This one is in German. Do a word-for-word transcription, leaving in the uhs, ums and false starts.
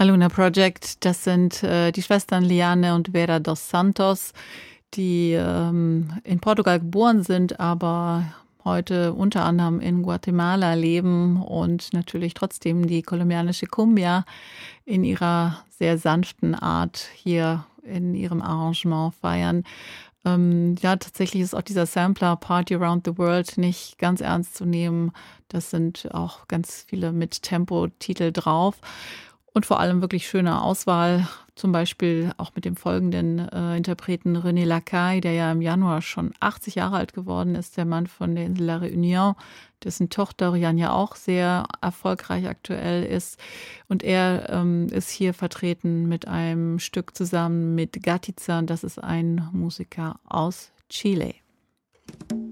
Aluna Project, das sind äh, die Schwestern Liane und Vera dos Santos, die ähm, in Portugal geboren sind, aber heute unter anderem in Guatemala leben und natürlich trotzdem die kolumbianische Cumbia in ihrer sehr sanften Art hier in ihrem Arrangement feiern. Ähm, ja, tatsächlich ist auch dieser Sampler Party Around the World nicht ganz ernst zu nehmen. Das sind auch ganz viele mit Tempo-Titel drauf. Und vor allem wirklich schöne Auswahl, zum Beispiel auch mit dem folgenden äh, Interpreten René Lacaille, der ja im Januar schon achtzig Jahre alt geworden ist, der Mann von der Insel La Réunion, dessen Tochter Rian ja auch sehr erfolgreich aktuell ist. Und er ähm, ist hier vertreten mit einem Stück zusammen mit Gatica, und das ist ein Musiker aus Chile.